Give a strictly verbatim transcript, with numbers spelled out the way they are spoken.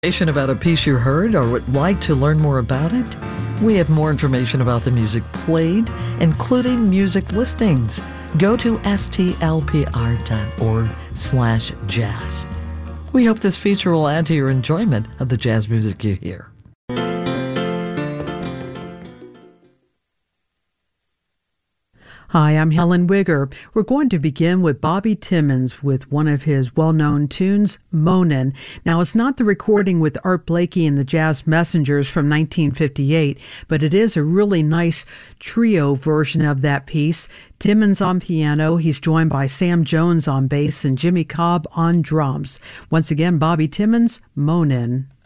Information about a piece you heard or would like to learn more about it? We have more information about the music played, including music listings. Go to stlpr.org slash jazz. We hope this feature will add to your enjoyment of the jazz music you hear. Hi, I'm Helen Wigger. We're going to begin with Bobby Timmons with one of his well-known tunes, Moanin'. Now, it's not the recording with Art Blakey and the Jazz Messengers from nineteen fifty-eight, but it is a really nice trio version of that piece. Timmons on piano, he's joined by Sam Jones on bass and Jimmy Cobb on drums. Once again, Bobby Timmons, Moanin'.